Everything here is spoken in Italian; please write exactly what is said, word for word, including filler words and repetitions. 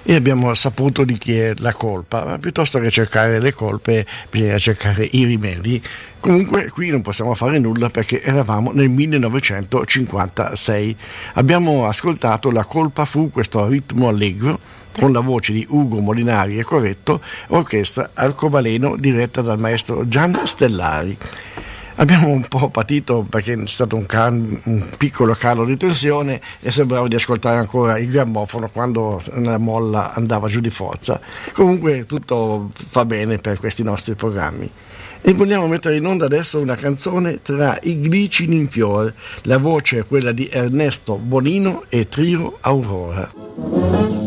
e abbiamo saputo di chi è la colpa, ma piuttosto che cercare le colpe bisogna cercare i rimedi. Comunque qui non possiamo fare nulla perché eravamo nel millenovecentocinquantasei. Abbiamo ascoltato La colpa fu, questo ritmo allegro con la voce di Ugo Molinari e Corretto, orchestra Arcobaleno diretta dal maestro Gian Stellari. Abbiamo un po' patito perché è stato un, can, un piccolo calo di tensione e sembrava di ascoltare ancora il grammofono quando la molla andava giù di forza. Comunque tutto va bene per questi nostri programmi. E vogliamo mettere in onda adesso una canzone tra i glicini in fiore. La voce è quella di Ernesto Bonino e Trio Aurora.